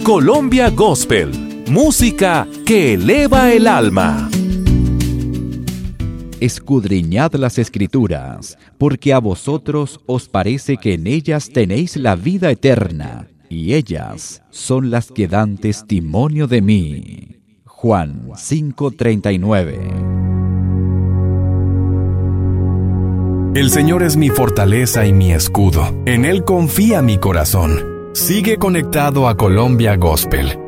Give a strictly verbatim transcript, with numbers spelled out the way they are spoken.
Colombia Gospel, música que eleva el alma. Escudriñad las Escrituras, porque a vosotros os parece que en ellas tenéis la vida eterna, y ellas son las que dan testimonio de mí. Juan cinco treinta y nueve. El Señor es mi fortaleza y mi escudo. En Él confía mi corazón. Sigue conectado a Colombia Gospel.